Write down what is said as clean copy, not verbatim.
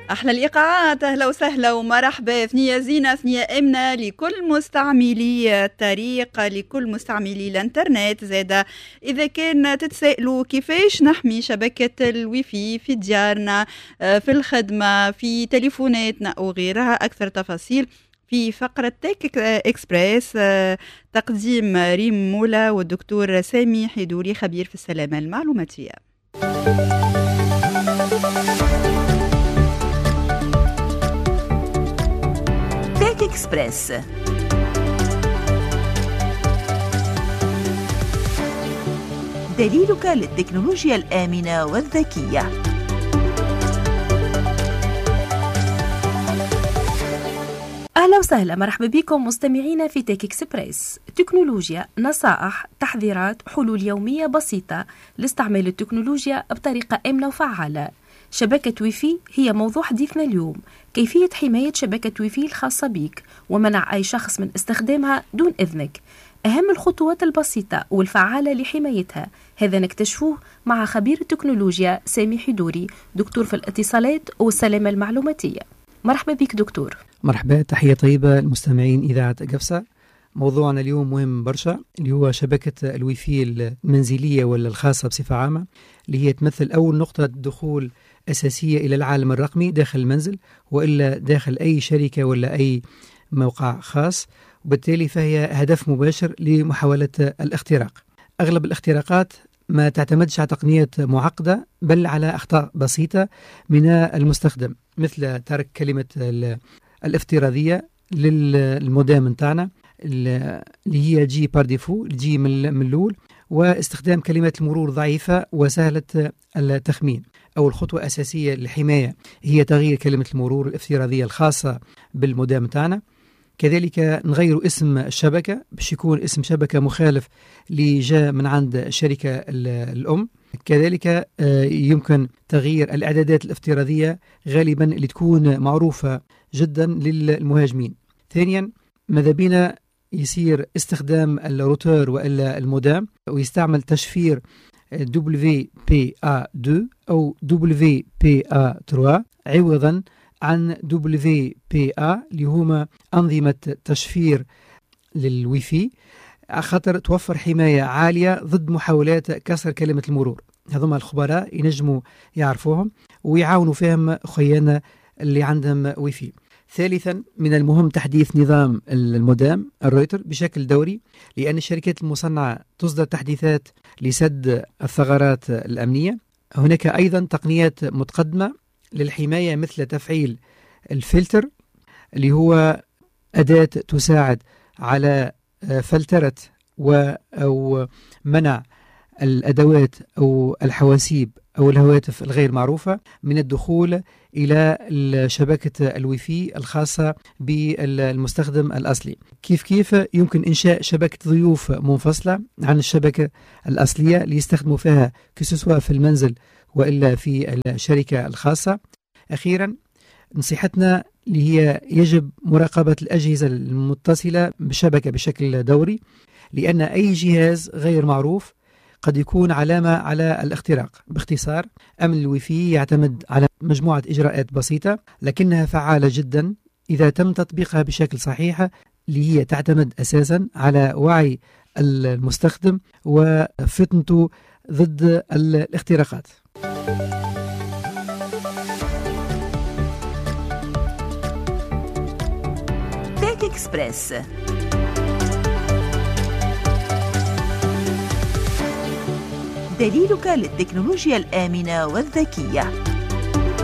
أحلى الإيقاعات، أهلا وسهلا ومرحبا، ثنية زينة ثنية أمنة لكل مستعملي الطريق، لكل مستعملي الانترنت. زادة إذا كان تتسائلوا كيفاش نحمي شبكة الويفي في ديارنا، في الخدمة، في تليفوناتنا وغيرها، أكثر تفاصيل في فقرة تيك إكسبريس، تقديم ريم مولا والدكتور سامي حيدوري خبير في السلامة المعلوماتية. تيك إكسبريس، دليلك للتكنولوجيا الآمنة والذكية. أهلا وسهلا، مرحبا بكم مستمعينا في تيك إكسبريس. تكنولوجيا، نصائح، تحذيرات، حلول يومية بسيطة لاستعمال التكنولوجيا بطريقة آمنة وفعالة. شبكة ويفي هي موضوع حديثنا اليوم. كيفية حماية شبكة ويفي الخاصة بيك ومنع أي شخص من استخدامها دون إذنك. أهم الخطوات البسيطة والفعالة لحمايتها، هذا نكتشفوه مع خبير التكنولوجيا سامي حيدوري، دكتور في الاتصالات والسلامة المعلوماتية. مرحبا بك دكتور. مرحبا، تحية طيبة للمستمعين إذاعة قفصة. موضوعنا اليوم مهم برشا، اللي هو شبكة الويفي المنزلية ولا الخاصة بصفة عامة، اللي هي تمثل أول نقطة دخول أساسية إلى العالم الرقمي داخل المنزل وإلا داخل أي شركة ولا أي موقع خاص، وبالتالي فهي هدف مباشر لمحاولة الاختراق. أغلب الاختراقات ما تعتمدش على تقنيات معقدة، بل على أخطاء بسيطة من المستخدم، مثل ترك كلمة الافتراضية للمودام نتاعنا اللي هي جي بار ديفو، جي من الأول، واستخدام كلمة المرور ضعيفة وسهلة التخمين. أول خطوة أساسية للحماية هي تغيير كلمة المرور الافتراضية الخاصة بالمودام نتاعنا. كذلك نغير اسم الشبكة باش يكون اسم شبكة مخالف اللي جاء من عند الشركة الأم. كذلك يمكن تغيير الإعدادات الافتراضية غالبا اللي تكون معروفة جدا للمهاجمين. ثانيا، ماذا بينا يصير استخدام الروتر وإلا المودام ويستعمل تشفير WPA2 أو WPA3 عوضا عن WPA اللي هما أنظمة تشفير للويفي، خاطر توفر حماية عالية ضد محاولات كسر كلمة المرور. هذوما الخبراء ينجموا يعرفوهم ويعاونوا فيهم خيانا اللي عندهم ويفي. ثالثا، من المهم تحديث نظام المودام الروتر بشكل دوري، لأن الشركات المصنعة تصدر تحديثات لسد الثغرات الأمنية. هناك أيضا تقنيات متقدمة للحماية مثل تفعيل الفلتر، اللي هو أداة تساعد على فلترة أو منع الأدوات أو الحواسيب أو الهواتف الغير معروفة من الدخول إلى شبكة الويفي الخاصة بالمستخدم الأصلي. كيف يمكن إنشاء شبكة ضيوف منفصلة عن الشبكة الأصلية ليستخدموا فيها كسوسوا في المنزل وإلا في الشركة الخاصة. أخيرا، نصيحتنا اللي هي يجب مراقبة الأجهزة المتصلة بالشبكة بشكل دوري، لأن أي جهاز غير معروف قد يكون علامة على الاختراق. باختصار، أمن الويفي يعتمد على مجموعة إجراءات بسيطة لكنها فعالة جدا إذا تم تطبيقها بشكل صحيح، اللي هي تعتمد أساسا على وعي المستخدم وفطنته ضد الاختراقات. تيك إكسبريس، دليلك للتكنولوجيا الآمنة والذكية.